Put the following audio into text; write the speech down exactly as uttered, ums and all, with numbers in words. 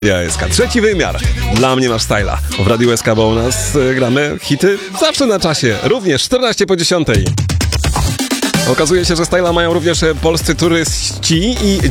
Ja S K. Trzeci wymiar. Dla mnie masz styla. W Radiu S K, bo u nas y, gramy hity zawsze na czasie. Również czternaście po dziesiątej. Okazuje się, że styla mają również polscy turyści i